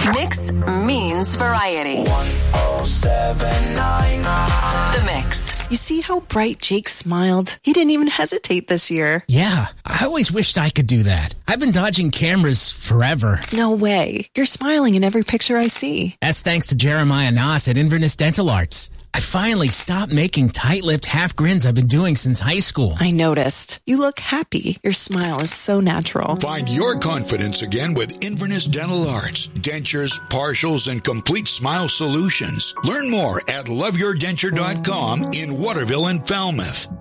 Mix means variety. 107.9. The Mix. You see how bright Jake smiled? He didn't even hesitate this year. Yeah, I always wished I could do that. I've been dodging cameras forever. No way. You're smiling in every picture I see. That's thanks to Jeremiah Noss at Inverness Dental Arts. I finally stopped making tight-lipped half grins I've been doing since high school. I noticed. You look happy. Your smile is so natural. Find your confidence again with Inverness Dental Arts. Dentures, partials, and complete smile solutions. Learn more at loveyourdenture.com in Waterville and Falmouth.